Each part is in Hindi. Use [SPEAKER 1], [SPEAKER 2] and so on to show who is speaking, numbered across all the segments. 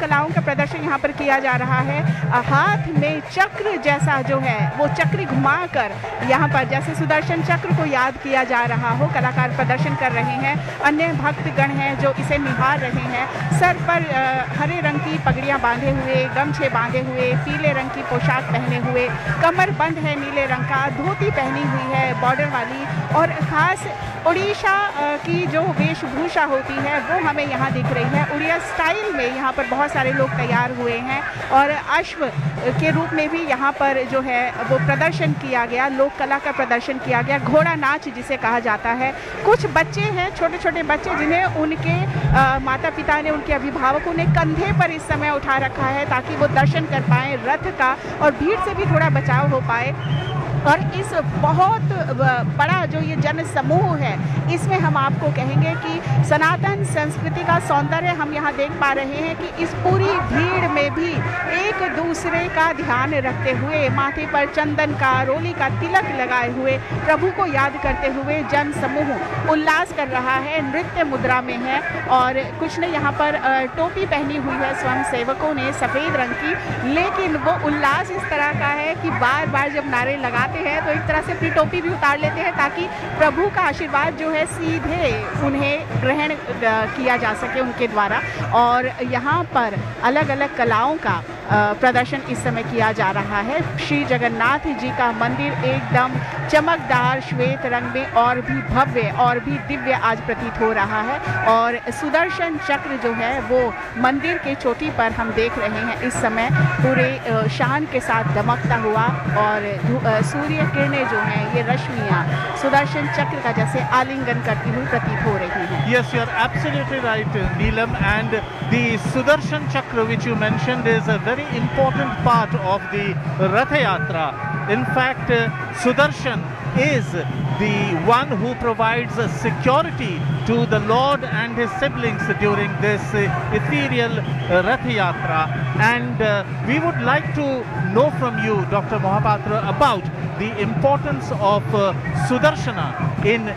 [SPEAKER 1] कलाओं का प्रदर्शन यहाँ पर किया जा रहा है। हाथ में चक्र जैसा जो है वो चक्र घुमाकर यहाँ पर जैसे सुदर्शन चक्र को याद किया जा रहा हो, कलाकार प्रदर्शन कर रहे हैं। अन्य भक्तगण हैं जो इसे निहार रहे हैं। सर पर हरे रंग की पगड़ियाँ बांधे हुए, गमछे बांधे हुए, पीले रंग की पोशाक पहने हुए, कमर बंद है नीले रंग का, धोती पहनी हुई है बॉर्डर वाली, और ख़ास उड़ीसा की जो वेशभूषा होती है वो हमें यहाँ दिख रही है। उड़िया स्टाइल में यहाँ पर बहुत सारे लोग तैयार हुए हैं और अश्व के रूप में भी यहाँ पर जो है वो प्रदर्शन किया गया, लोक कला का प्रदर्शन किया गया, घोड़ा नाच जिसे कहा जाता है। कुछ बच्चे हैं, छोटे छोटे बच्चे, जिन्हें उनके माता पिता ने, उनके अभिभावकों ने कंधे पर इस समय उठा रखा है ताकि वो दर्शन कर पाएँ रथ का और भीड़ से भी थोड़ा बचाव हो पाए। और इस बहुत बड़ा जो ये जन समूह है, इसमें हम आपको कहेंगे कि सनातन संस्कृति का सौंदर्य हम यहाँ देख पा रहे हैं कि इस पूरी भीड़ में भी एक दूसरे का ध्यान रखते हुए, माथे पर चंदन का, रोली का तिलक लगाए हुए, प्रभु को याद करते हुए जन समूह उल्लास कर रहा है, नृत्य मुद्रा में है। और कुछ ने यहाँ पर टोपी पहनी हुई है स्वयं सेवकों ने सफ़ेद रंग की, लेकिन वो उल्लास इस तरह का है कि बार बार जब नारे लगाते हैं तो एक तरह से अपनी टोपी भी उतार लेते हैं ताकि प्रभु का आशीर्वाद जो है सीधे उन्हें ग्रहण किया जा सके उनके द्वारा। और यहाँ पर अलग अलग कलाओं का प्रदर्शन इस समय किया जा रहा है। श्री जगन्नाथ जी का मंदिर एकदम चमकदार श्वेत रंग में और भी भव्य और भी दिव्य आज प्रतीत हो रहा है। और सुदर्शन चक्र जो है वो मंदिर के चोटी पर हम देख रहे हैं इस समय पूरे शान के साथ दमकता हुआ, और सूर्य किरणें जो हैं ये रश्मियाँ सुदर्शन चक्र का जैसे आलिंगन करती हुई प्रतीत हो रही हैं।
[SPEAKER 2] Yes, you are absolutely right, Neelam, and the Sudarshan Chakra which you mentioned is a very important part of the Ratha Yatra. In fact, Sudarshan is the one who provides security to the Lord and his siblings during this ethereal Rath Yatra. And we would like to know from you, Dr. Mohapatra, about the importance of Sudarshana in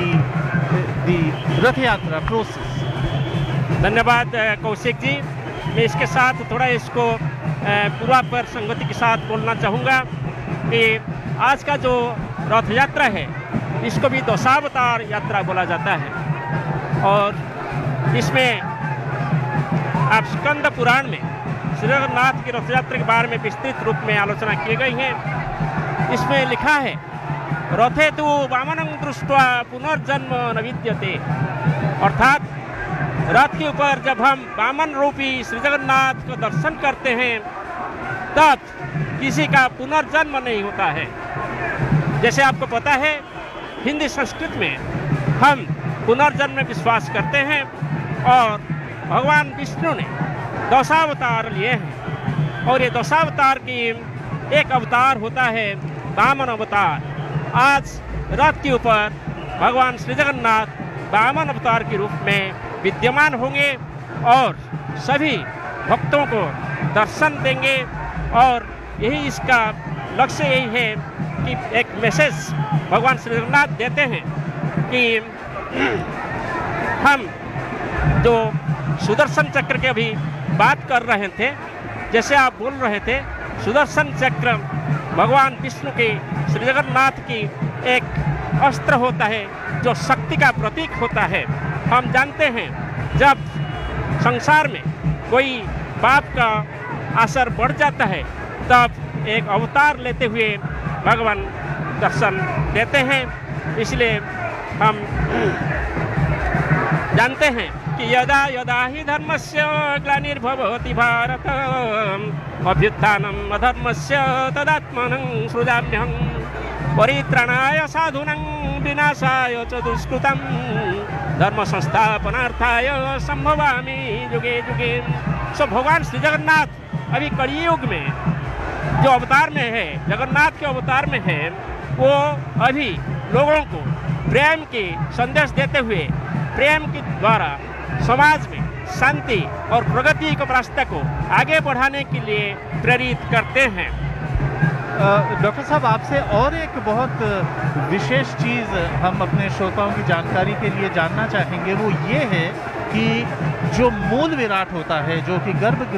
[SPEAKER 2] the Rath Yatra process.
[SPEAKER 3] धन्यवाद कौशिक जी। मैं इसके साथ थोड़ा इसको पूर्वापर संगति के साथ बोलना चाहूँगा कि आज का जो रथ यात्रा है इसको भी दशावतार यात्रा बोला जाता है। और इसमें आप स्कंद पुराण में श्री जगन्नाथ की रथ यात्रा के बारे में विस्तृत रूप में आलोचना की गई है। इसमें लिखा है, रथे तु वामनं दृष्ट्वा पुनर्जन्म न विद्यते, अर्थात रथ के ऊपर जब हम वामन रूपी श्री जगन्नाथ को दर्शन करते हैं तब किसी का पुनर्जन्म नहीं होता है। जैसे आपको पता है हिंदी संस्कृत में हम पुनर्जन्म में विश्वास करते हैं और भगवान विष्णु ने दशावतार लिए हैं और ये दशावतार की एक अवतार होता है वामन अवतार। आज रथ के ऊपर भगवान श्री जगन्नाथ वामन अवतार के रूप में विद्यमान होंगे और सभी भक्तों को दर्शन देंगे। और यही इसका लक्ष्य यही है कि एक मैसेज भगवान श्री जगन्नाथ देते हैं कि हम जो सुदर्शन चक्र के अभी बात कर रहे थे, जैसे आप बोल रहे थे, सुदर्शन चक्र भगवान विष्णु की, श्री जगन्नाथ की एक अस्त्र होता है जो शक्ति का प्रतीक होता है। हम जानते हैं जब संसार में कोई पाप का असर बढ़ जाता है तब एक अवतार लेते हुए भगवान दर्शन देते हैं। इसलिए हम जानते हैं कि यदा यदा ही धर्मस्य ग्लानिर्भवति भारत अभ्युत्थानम् अधर्मस्य तदात्मानं सृजाम्यहं परित्राणाय साधूनां विनाशाय च दुष्कृतं धर्म संस्थापनार्थाय संभवामि युगे युगे। सो भगवान श्री जगन्नाथ अभी कलियुग में जो अवतार में है, जगन्नाथ के अवतार में है, वो अभी लोगों को प्रेम की संदेश देते हुए प्रेम के द्वारा समाज में शांति और प्रगति के रास्ते को आगे बढ़ाने के लिए प्रेरित करते हैं।
[SPEAKER 2] डॉक्टर साहब, आपसे और एक बहुत विशेष चीज़ हम अपने श्रोताओं की जानकारी के लिए जानना चाहेंगे, वो ये है कि जो मूल विराट होता है, जो कि गर्भ